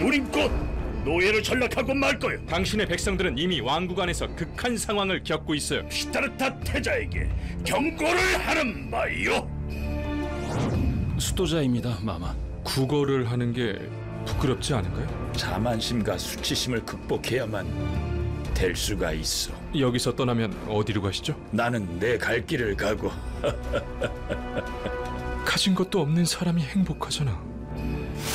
우린 곧 노예를 전락하고 말 거요. 당신의 백성들은 이미 왕국 안에서 극한 상황을 겪고 있어요. 시타르타 태자에게 경고를 하는 바요. 수도자입니다, 마마. 국어를 하는 게 부끄럽지 않은가요? 자만심과 수치심을 극복해야만 될 수가 있어. 여기서 떠나면 어디로 가시죠? 나는 내 갈 길을 가고 가진 것도 없는 사람이 행복하잖아.